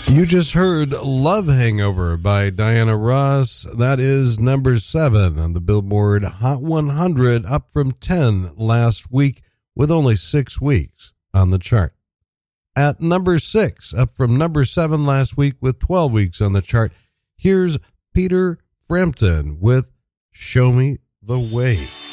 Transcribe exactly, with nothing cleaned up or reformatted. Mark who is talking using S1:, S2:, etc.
S1: You just heard Love Hangover by Diana Ross. That is number seven on the Billboard Hot one hundred, up from ten last week with only six weeks on the chart. At number six, up from number seven last week with twelve weeks on the chart, here's Peter Frampton with Show Me the Way.